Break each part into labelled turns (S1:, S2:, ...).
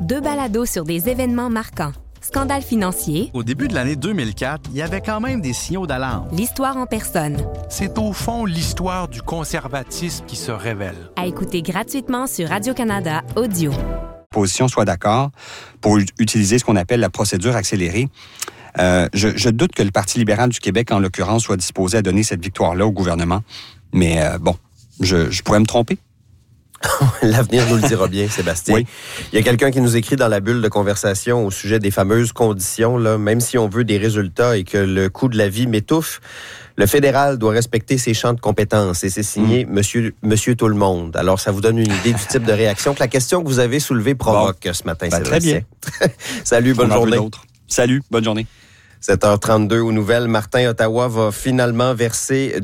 S1: 2 balados sur des événements marquants. Scandale financier.
S2: Au début de l'année 2004, il y avait quand même des signaux d'alarme.
S1: L'histoire en personne.
S3: C'est au fond l'histoire du conservatisme qui se révèle.
S1: À écouter gratuitement sur Radio-Canada Audio.
S4: Position soit d'accord pour utiliser ce qu'on appelle la procédure accélérée. Je doute que le Parti libéral du Québec, en l'occurrence, soit disposé à donner cette victoire-là au gouvernement. Mais je pourrais me tromper.
S5: L'avenir nous le dira bien, Sébastien.
S4: Oui.
S5: Il y a quelqu'un qui nous écrit dans la bulle de conversation au sujet des fameuses conditions. Là, même si on veut des résultats et que le coût de la vie m'étouffe, le fédéral doit respecter ses champs de compétences. Et c'est signé Monsieur tout le monde. Alors, ça vous donne une idée du type de réaction que la question que vous avez soulevée provoque ce matin, Sébastien.
S4: Très bien.
S5: Salut, bonne journée.
S4: Salut, bonne journée.
S5: 7h32 aux nouvelles. Martin, Ottawa va finalement verser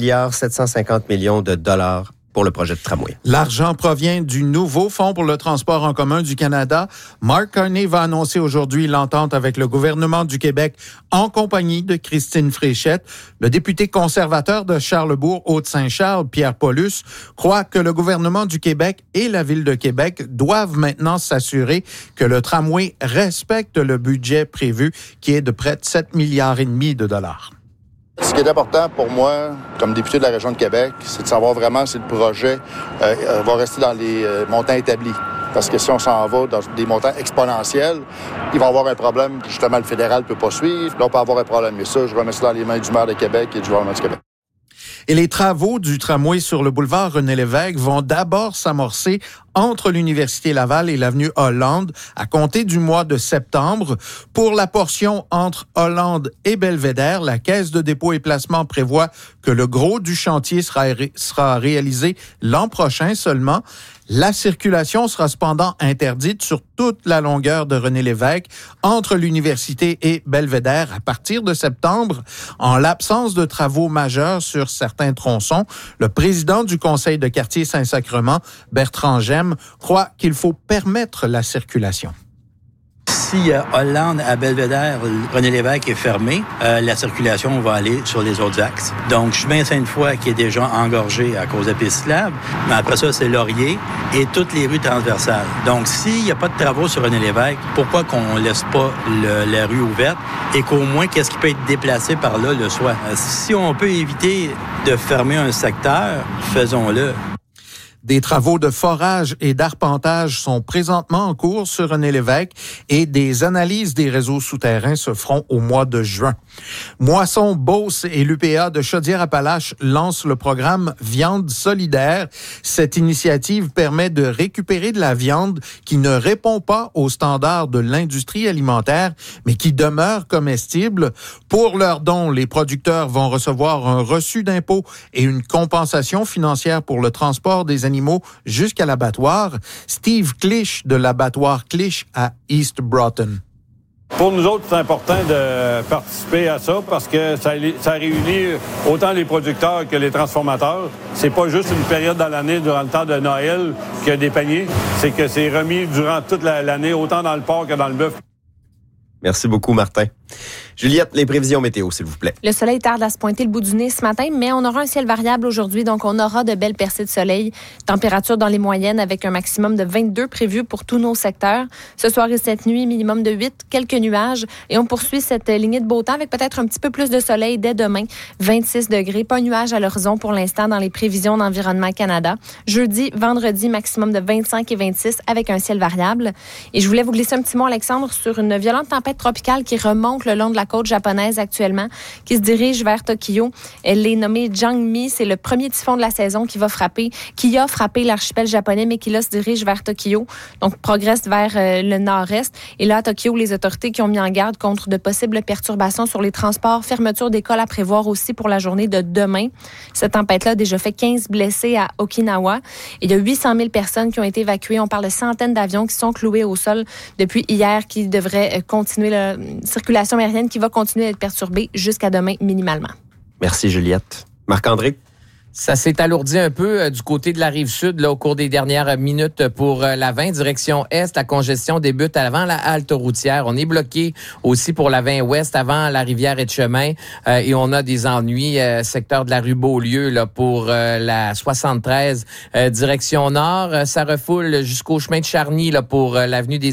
S5: 2,750 millions de dollars pour le projet de tramway.
S6: L'argent provient du nouveau Fonds pour le transport en commun du Canada. Mark Carney va annoncer aujourd'hui l'entente avec le gouvernement du Québec en compagnie de Christine Fréchette. Le député conservateur de Charlesbourg-Haute-Saint-Charles, Pierre Paulus, croit que le gouvernement du Québec et la Ville de Québec doivent maintenant s'assurer que le tramway respecte le budget prévu, qui est de près de 7,5 milliards de dollars.
S7: Ce qui est important pour moi, comme député de la région de Québec, c'est de savoir vraiment si le projet va rester dans les montants établis. Parce que si on s'en va dans des montants exponentiels, il va y avoir un problème que justement le fédéral ne peut pas suivre. Là, on peut avoir un problème. Mais ça, je remets ça dans les mains du maire de Québec et du gouvernement du Québec.
S6: Et les travaux du tramway sur le boulevard René-Lévesque vont d'abord s'amorcer entre l'Université Laval et l'avenue Hollande à compter du mois de septembre. Pour la portion entre Hollande et Belvédère, la Caisse de dépôt et placement prévoit que le gros du chantier sera réalisé l'an prochain seulement. La circulation sera cependant interdite sur toute la longueur de René-Lévesque entre l'Université et Belvédère à partir de septembre. En l'absence de travaux majeurs sur certains tronçons, le président du Conseil de quartier Saint-Sacrement, Bertrand Gemme, croit qu'il faut permettre la circulation.
S8: Si Hollande à Belvédère, René-Lévesque est fermé, la circulation va aller sur les autres axes. Donc, chemin Sainte-Foy qui est déjà engorgé à cause de piste cyclable, mais après ça, c'est Laurier et toutes les rues transversales. Donc, s'il n'y a pas de travaux sur René-Lévesque, pourquoi qu'on laisse pas la rue ouverte et qu'au moins, qu'est-ce qui peut être déplacé par là le soit? Si on peut éviter de fermer un secteur, faisons-le.
S6: Des travaux de forage et d'arpentage sont présentement en cours sur René-Lévesque et des analyses des réseaux souterrains se feront au mois de juin. Moisson, Beauce et l'UPA de Chaudière-Appalaches lancent le programme Viande solidaire. Cette initiative permet de récupérer de la viande qui ne répond pas aux standards de l'industrie alimentaire, mais qui demeure comestible. Pour leurs dons, les producteurs vont recevoir un reçu d'impôt et une compensation financière pour le transport des animaux jusqu'à l'abattoir. Steve Clich de l'abattoir Clich à East Broughton.
S9: Pour nous autres, c'est important de participer à ça parce que ça réunit autant les producteurs que les transformateurs. C'est pas juste une période dans l'année, durant le temps de Noël, qu'il y a des paniers. C'est que c'est remis durant toute l'année, autant dans le porc que dans le bœuf.
S5: Merci beaucoup, Martin. Juliette, les prévisions météo, s'il vous plaît.
S10: Le soleil tarde à se pointer le bout du nez ce matin, mais on aura un ciel variable aujourd'hui, donc on aura de belles percées de soleil. Température dans les moyennes avec un maximum de 22 prévu pour tous nos secteurs. Ce soir et cette nuit, minimum de 8, quelques nuages. Et on poursuit cette lignée de beau temps avec peut-être un petit peu plus de soleil dès demain. 26 degrés, pas un nuage à l'horizon pour l'instant dans les prévisions d'Environnement Canada. Jeudi, vendredi, maximum de 25 et 26 avec un ciel variable. Et je voulais vous glisser un petit mot, Alexandre, sur une violente tempête tropicale qui remonte le long de la côte japonaise actuellement, qui se dirige vers Tokyo. Elle est nommée Jangmi. C'est le premier typhon de la saison qui a frappé l'archipel japonais, mais qui là se dirige vers Tokyo. Donc, progresse vers le nord-est. Et là, à Tokyo, les autorités qui ont mis en garde contre de possibles perturbations sur les transports, fermeture d'écoles à prévoir aussi pour la journée de demain. Cette tempête-là a déjà fait 15 blessés à Okinawa. Et il y a 800 000 personnes qui ont été évacuées. On parle de centaines d'avions qui sont cloués au sol depuis hier, qui devraient continuer la circulation aérienne qui va continuer à être perturbée jusqu'à demain minimalement.
S5: Merci, Juliette. Marc-André?
S11: Ça s'est alourdi un peu du côté de la Rive-Sud là, au cours des dernières minutes pour la 20. Direction Est, la congestion débute avant la halte routière. On est bloqué aussi pour la 20 Ouest avant la rivière Etchemin. Et on a des ennuis secteur de la rue Beaulieu là, pour la 73 direction Nord. Ça refoule jusqu'au chemin de Charny là, pour l'avenue des